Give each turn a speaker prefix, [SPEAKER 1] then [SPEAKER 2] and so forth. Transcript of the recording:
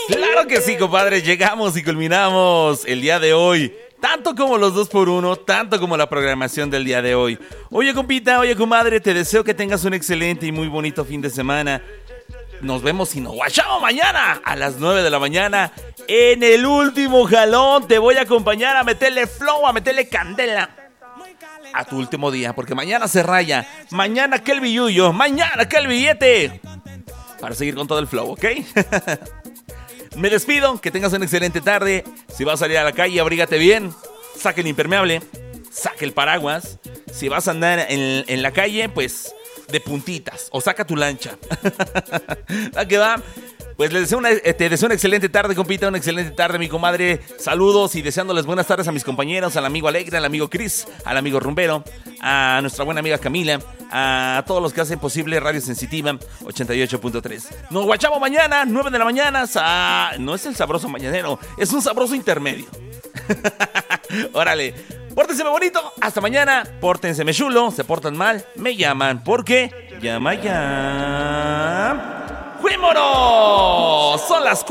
[SPEAKER 1] Claro que sí, compadre, llegamos y culminamos el día de hoy. Tanto como los 2x1, tanto como la programación del día de hoy. Oye, compita, oye, comadre, te deseo que tengas un excelente y muy bonito fin de semana. Nos vemos y nos guachamos mañana a las 9 de la mañana en el último jalón. Te voy a acompañar a meterle flow, a meterle candela a tu último día, porque mañana se raya. Mañana que el billullo, mañana que el billete. Para seguir con todo el flow, ¿ok? Me despido, que tengas una excelente tarde. Si vas a salir a la calle, abrígate bien. Saque el impermeable, saque el paraguas. Si vas a andar en la calle, pues de puntitas, o saca tu lancha. ¿A qué va? Pues te deseo una excelente tarde, compita, una excelente tarde, mi comadre. Saludos y deseándoles buenas tardes a mis compañeros, al amigo Alegre, al amigo Chris, al amigo Rumbero, a nuestra buena amiga Camila, a todos los que hacen posible Radio Sensitiva 88.3. Nos guachamos mañana, 9 de la mañana. No es el sabroso mañanero, es un sabroso intermedio. Órale, pórtense bonito, hasta mañana. Pórtense chulo, se portan mal, me llaman, porque llama ya. ¡Fuímonos! Son las